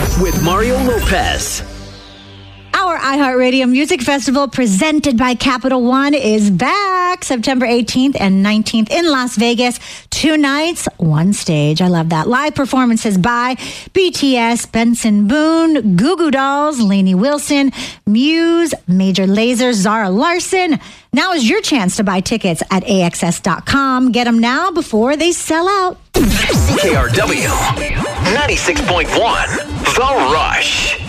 with Mario Lopez. Our iHeartRadio Music Festival presented by Capital One is back September 18th and 19th in Las Vegas. 2 nights, 1 stage. I love that. Live performances by BTS, Benson Boone, Goo Goo Dolls, Lainey Wilson, Muse, Major Lazer, Zara Larson. Now is your chance to buy tickets at AXS.com. Get them now before they sell out. KRW 96.1 The Rush.